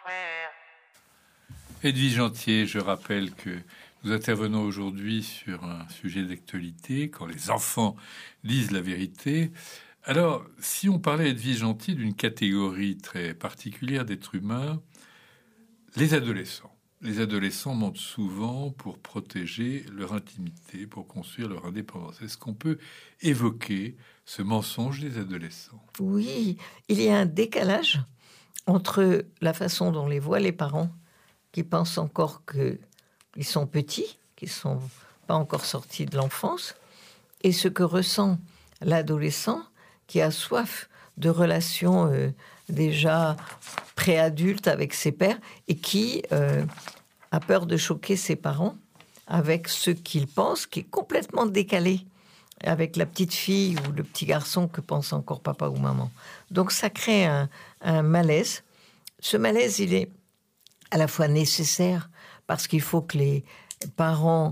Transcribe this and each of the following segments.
Edwige Antier, je rappelle que nous intervenons aujourd'hui sur un sujet d'actualité, quand les enfants disent la vérité. Alors, si on parlait, Edwige Antier, d'une catégorie très particulière d'êtres humains, les adolescents. Les adolescents mentent souvent pour protéger leur intimité, pour construire leur indépendance. Est-ce qu'on peut évoquer ce mensonge des adolescents? Oui, il y a un décalage entre la façon dont les voient les parents, qui pensent encore qu'ils sont petits, qu'ils ne sont pas encore sortis de l'enfance, et ce que ressent l'adolescent qui a soif de relations déjà préadultes avec ses pairs et qui a peur de choquer ses parents avec ce qu'il pense, qui est complètement décalé avec la petite fille ou le petit garçon que pense encore papa ou maman. Donc ça crée un malaise. Ce malaise, il est à la fois nécessaire parce qu'il faut que les parents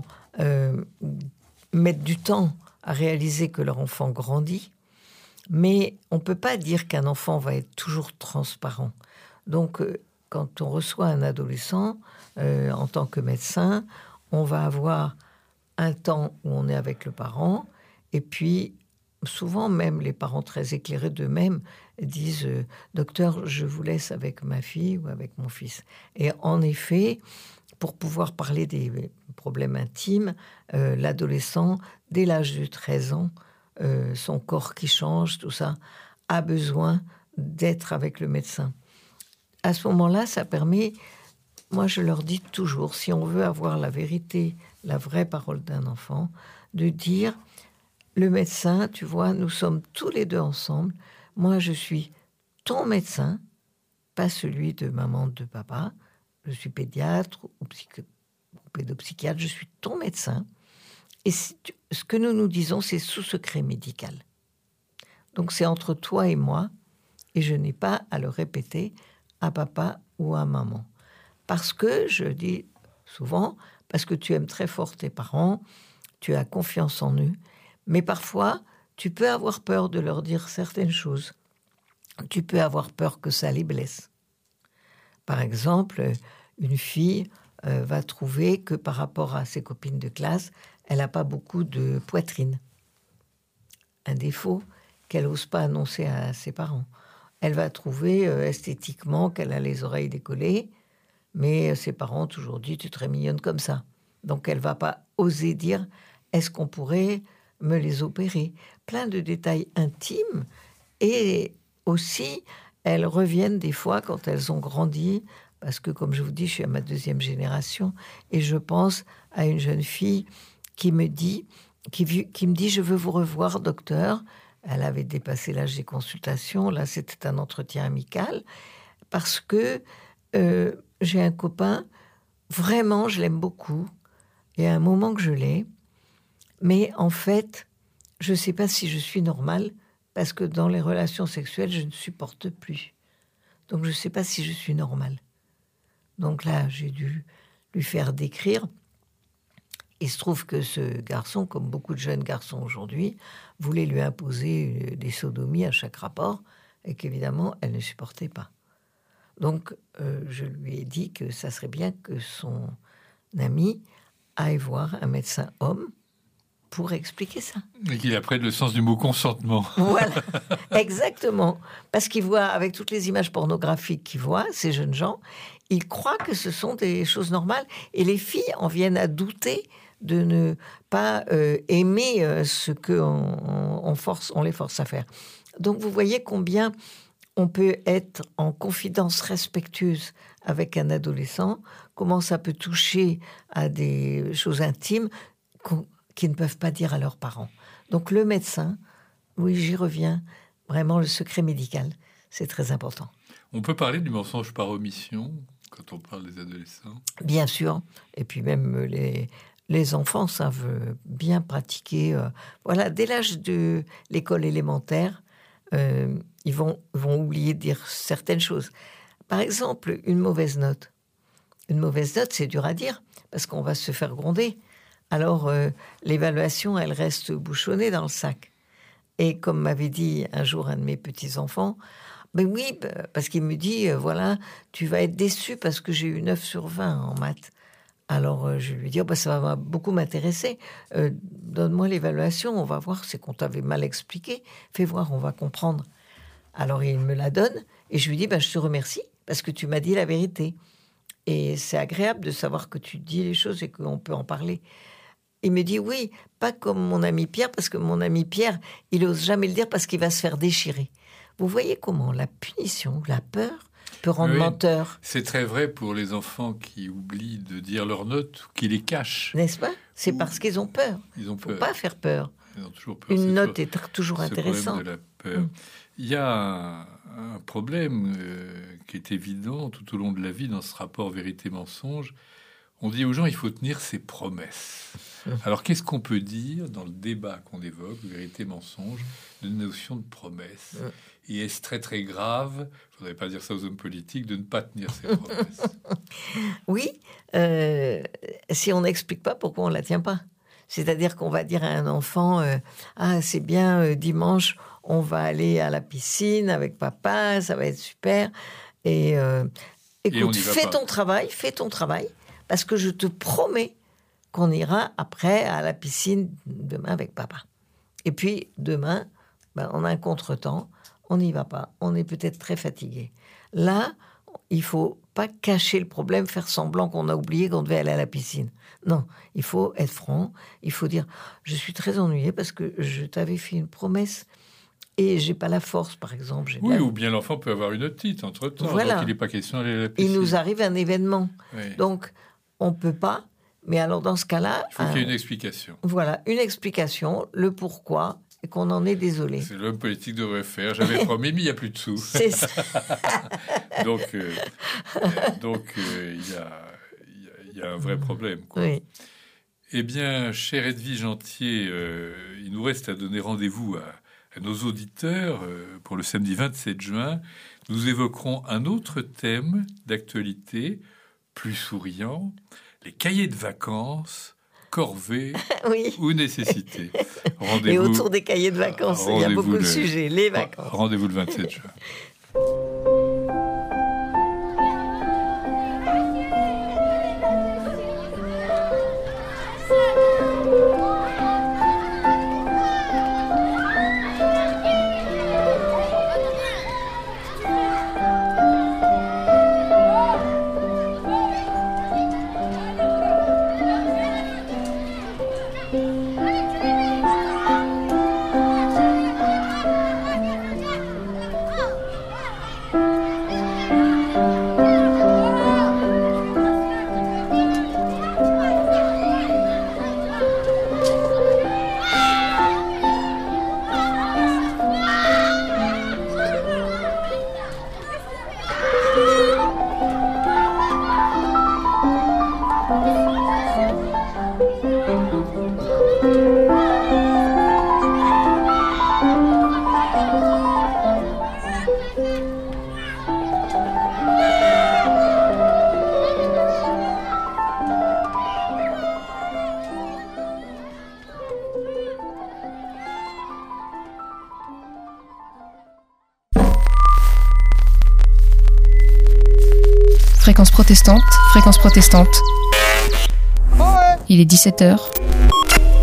mettent du temps à réaliser que leur enfant grandit, mais on ne peut pas dire qu'un enfant va être toujours transparent. Donc, quand on reçoit un adolescent, en tant que médecin, on va avoir un temps où on est avec le parent, et puis souvent même les parents très éclairés d'eux-mêmes disent docteur, je vous laisse avec ma fille ou avec mon fils. Et en effet, pour pouvoir parler des problèmes intimes, l'adolescent, dès l'âge de 13 ans, son corps qui change, tout ça, a besoin d'être avec le médecin. À ce moment-là, ça permet, moi je leur dis toujours, si on veut avoir la vérité, la vraie parole d'un enfant, de dire, le médecin, tu vois, nous sommes tous les deux ensemble, moi je suis ton médecin, pas celui de maman, de papa, je suis pédiatre ou pédopsychiatre, je suis ton médecin, et ce que nous nous disons, c'est sous secret médical. Donc c'est entre toi et moi, et je n'ai pas à le répéter à papa ou à maman. Parce que, je dis souvent, parce que tu aimes très fort tes parents, tu as confiance en eux, mais parfois, tu peux avoir peur de leur dire certaines choses. Tu peux avoir peur que ça les blesse. Par exemple, une fille va trouver que par rapport à ses copines de classe, elle n'a pas beaucoup de poitrine. Un défaut qu'elle n'ose pas annoncer à ses parents. Elle va trouver esthétiquement qu'elle a les oreilles décollées, mais ses parents ont toujours dit « tu es très mignonne comme ça ». Donc elle ne va pas oser dire « est-ce qu'on pourrait me les opérer ?» Plein de détails intimes, et aussi elles reviennent des fois quand elles ont grandi, parce que comme je vous dis, je suis à ma 2e génération, et je pense à une jeune fille qui me dit « je veux vous revoir, docteur ». Elle avait dépassé l'âge des consultations. Là, c'était un entretien amical. Parce que j'ai un copain, vraiment, je l'aime beaucoup. Il y a un moment que je l'ai. Mais en fait, je ne sais pas si je suis normale, parce que dans les relations sexuelles, je ne supporte plus. Donc, je ne sais pas si je suis normale. Donc là, j'ai dû lui faire décrire. Il se trouve que ce garçon, comme beaucoup de jeunes garçons aujourd'hui, voulait lui imposer des sodomies à chaque rapport, et qu'évidemment, elle ne supportait pas. Donc, je lui ai dit que ça serait bien que son ami aille voir un médecin homme pour expliquer ça. Et qu'il apprenne le sens du mot consentement. Voilà, exactement. Parce qu'il voit, avec toutes les images pornographiques qu'il voit, ces jeunes gens, il croit que ce sont des choses normales. Et les filles en viennent à douter de ne pas aimer ce qu'on les force à faire. Donc vous voyez combien on peut être en confidence respectueuse avec un adolescent, comment ça peut toucher à des choses intimes qu'ils ne peuvent pas dire à leurs parents. Donc le médecin, oui, j'y reviens, vraiment le secret médical, c'est très important. On peut parler du mensonge par omission quand on parle des adolescents? Bien sûr, et puis même les enfants savent bien pratiquer. Voilà, dès l'âge de l'école élémentaire, ils vont oublier de dire certaines choses. Par exemple, une mauvaise note. Une mauvaise note, c'est dur à dire, parce qu'on va se faire gronder. Alors, l'évaluation, elle reste bouchonnée dans le sac. Et comme m'avait dit un jour un de mes petits-enfants, Ben oui, parce qu'il me dit, voilà, tu vas être déçu parce que j'ai eu 9 sur 20 en maths. Alors, je lui dis, ça va beaucoup m'intéresser. Donne-moi l'évaluation, on va voir, c'est qu'on t'avait mal expliqué. Fais voir, on va comprendre. Alors, il me la donne et je lui dis, je te remercie parce que tu m'as dit la vérité. Et c'est agréable de savoir que tu dis les choses et qu'on peut en parler. Il me dit, oui, pas comme mon ami Pierre, parce que mon ami Pierre, il n'ose jamais le dire parce qu'il va se faire déchirer. Vous voyez comment la punition, la peur peut rendre menteur. C'est très vrai pour les enfants qui oublient de dire leurs notes ou qui les cachent. N'est-ce pas? C'est parce qu'ils ont peur. Ils ont peur. Faut pas faire peur. Ils ont toujours peur. Une note est toujours intéressante. De la peur. Il y a un problème qui est évident tout au long de la vie dans ce rapport vérité-mensonge. On dit aux gens, il faut tenir ses promesses. Alors, qu'est-ce qu'on peut dire dans le débat qu'on évoque, vérité-mensonge, de notion de promesse? Et est-ce très, très grave, il ne faudrait pas dire ça aux hommes politiques, de ne pas tenir ses promesses? Oui, si on n'explique pas pourquoi on ne la tient pas. C'est-à-dire qu'on va dire à un enfant, c'est bien, dimanche, on va aller à la piscine avec papa, ça va être super. Et écoute, fais ton travail, parce que je te promets qu'on ira après à la piscine demain avec papa. Et puis, demain, on a un contretemps, on n'y va pas, on est peut-être très fatigué. Là, il faut pas cacher le problème, faire semblant qu'on a oublié qu'on devait aller à la piscine. Non, il faut être franc, il faut dire « Je suis très ennuyé parce que je t'avais fait une promesse et j'ai pas la force, par exemple. » ou bien l'enfant peut avoir une otite entre-temps, voilà. Donc il n'est pas question d'aller à la piscine. Il nous arrive un événement, donc on peut pas, mais alors dans ce cas-là... Il faut qu'il y ait une explication. Voilà, une explication, le pourquoi, et qu'on en est désolé. C'est l'homme politique devrait faire. J'avais promis, mais il n'y a plus de sous. C'est ça. donc, il y a un vrai problème, quoi. Oui. Eh bien, chère Edwige Antier, il nous reste à donner rendez-vous à nos auditeurs pour le samedi 27 juin. Nous évoquerons un autre thème d'actualité, plus souriant, les cahiers de vacances, corvée ou nécessité. Et autour des cahiers de vacances, il y a beaucoup de sujets, les vacances. Rendez-vous le 27 juin. Fréquence protestante. Il est 17h.